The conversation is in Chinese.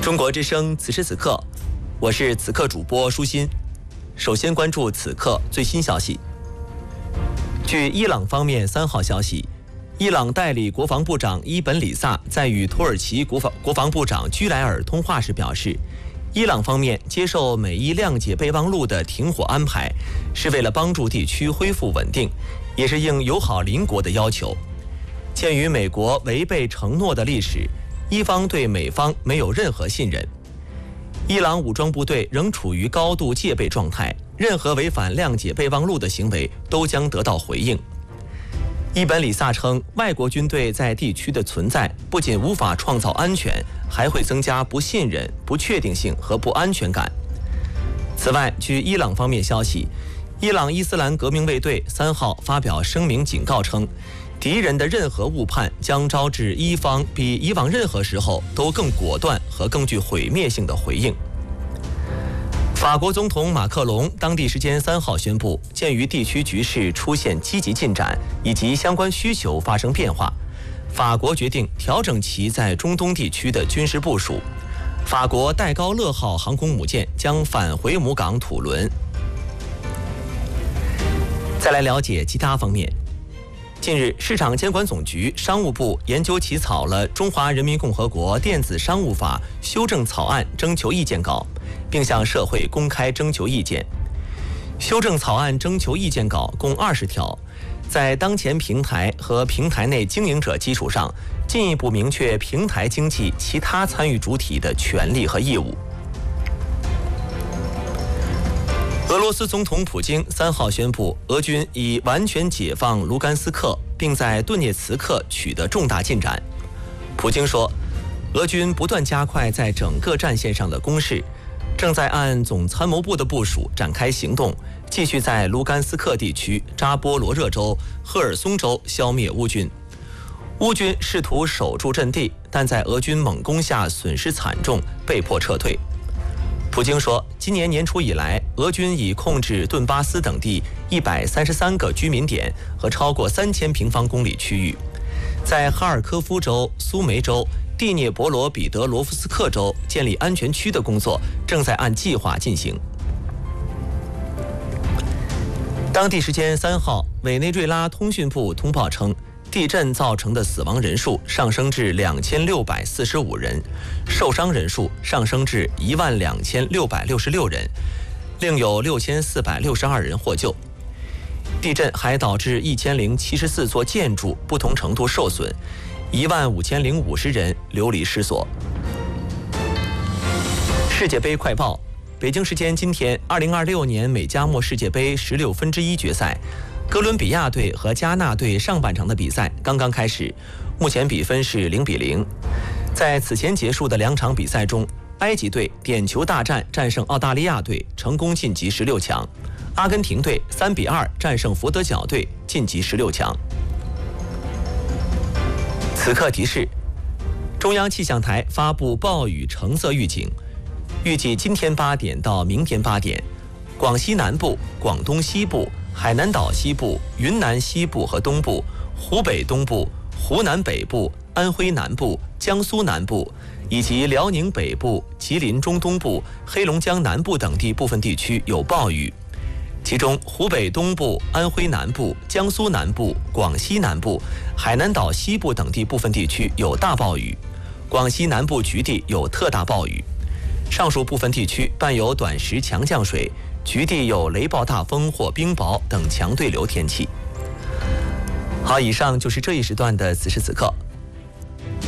中国之声此时此刻，我是此刻主播舒心。首先关注此刻最新消息。据伊朗方面3号消息，伊朗代理国防部长伊本里萨在与土耳其国防部长居莱尔通话时表示，伊朗方面接受美伊谅解备忘录的停火安排，是为了帮助地区恢复稳定，也是应友好邻国的要求。鉴于美国违背承诺的历史，伊方对美方没有任何信任。伊朗武装部队仍处于高度戒备状态，任何违反谅解备忘录的行为都将得到回应。伊本里萨称，外国军队在地区的存在不仅无法创造安全，还会增加不信任、不确定性和不安全感。此外，据伊朗方面消息，伊朗伊斯兰革命卫队3号发表声明警告称，敌人的任何误判将招致伊方比以往任何时候都更果断和更具毁灭性的回应。法国总统马克龙当地时间3号宣布，鉴于地区局势出现积极进展以及相关需求发生变化，法国决定调整其在中东地区的军事部署。法国戴高乐号航空母舰将返回母港土伦。再来了解其他方面。近日，市场监管总局、商务部研究起草了《中华人民共和国电子商务法》修正草案征求意见稿，并向社会公开征求意见。修正草案征求意见稿共20条，在当前平台和平台内经营者基础上，进一步明确平台经济其他参与主体的权利和义务。俄罗斯总统普京3号宣布，俄军已完全解放卢甘斯克，并在顿涅茨克取得重大进展。普京说，俄军不断加快在整个战线上的攻势，正在按总参谋部的部署展开行动，继续在卢甘斯克地区、扎波罗热州、赫尔松州消灭乌军。乌军试图守住阵地，但在俄军猛攻下损失惨重，被迫撤退。普京说，今年年初以来，俄军已控制顿巴斯等地133个居民点和超过3000平方公里区域，在哈尔科夫州、苏梅州、蒂涅博罗彼得罗夫斯克州建立安全区的工作正在按计划进行。当地时间3号，委内瑞拉通讯部通报称，地震造成的死亡人数上升至2645人，受伤人数上升至12666人，另有6462人获救。地震还导致1074座建筑不同程度受损，15050人流离失所。世界杯快报：北京时间今天，2026年美加墨世界杯16分之一决赛，哥伦比亚队和加纳队上半场的比赛刚刚开始，目前比分是0-0。在此前结束的2场比赛中，埃及队点球大战战胜澳大利亚队，成功晋级16强；阿根廷队3-2战胜佛得角队，晋级16强。此刻提示：中央气象台发布暴雨橙色预警，预计今天8点到明天8点，广西南部、广东西部、海南岛西部、云南西部和东部、湖北东部、湖南北部、安徽南部、江苏南部以及辽宁北部、吉林中东部、黑龙江南部等地部分地区有暴雨，其中湖北东部、安徽南部、江苏南部、广西南部、海南岛西部等地部分地区有大暴雨，广西南部局地有特大暴雨，上述部分地区伴有短时强降水，局地有雷暴大风或冰雹等强对流天气。好，以上就是这一时段的此时此刻。